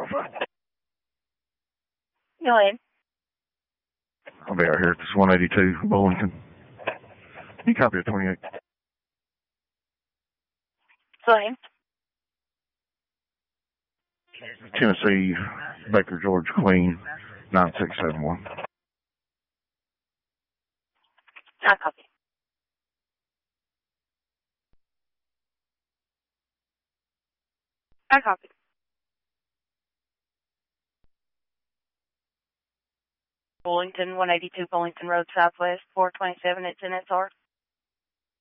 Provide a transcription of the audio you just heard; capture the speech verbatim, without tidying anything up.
Go ahead. I'll be out here. It's one eighty-two Bullington. You copy of twenty-eight. Go ahead. Tennessee, Baker, George, Queen, nine six seven one. I copy. I copy. Bullington, one eighty-two Bullington Road Southwest, four twenty-seven, it's N S R.